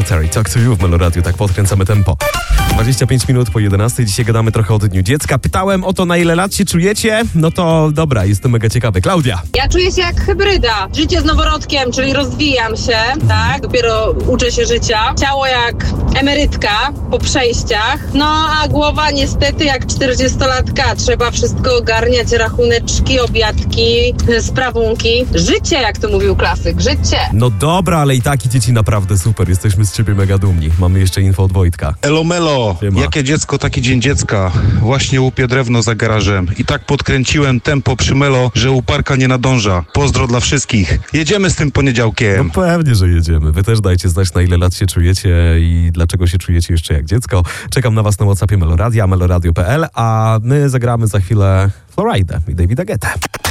Carter i Talk to You w Meloradiu. Tak podkręcamy tempo. 25 minut po 11. Dzisiaj gadamy trochę o Dniu Dziecka. Pytałem o to, na ile lat się czujecie. No to dobra, jestem mega ciekawy. Klaudia. Ja czuję się jak hybryda. Życie z noworodkiem, czyli rozwijam się, tak? Dopiero uczę się życia. Ciało jak emerytka po przejściach. No a głowa niestety jak 40-latka. Trzeba wszystko ogarniać, rachuneczki, obiadki, sprawunki. Życie, jak to mówił klasyk. Życie. No dobra, ale i tak idzie ci naprawdę super. Jesteśmy z ciebie mega dumni. Mamy jeszcze info od Wojtka. Elo melo, Siema. jakie dziecko, taki dzień dziecka. Właśnie łupię drewno za garażem i tak podkręciłem tempo przy melo, że uparka nie nadąża. Pozdro dla wszystkich. Jedziemy z tym No poniedziałkiem. pewnie, że jedziemy. Wy też dajcie znać, na ile lat się czujecie i dlaczego się czujecie jeszcze jak dziecko. Czekam na was na WhatsAppie Meloradia, meloradio.pl, a my zagramy za chwilę Florida i Davida Guetta.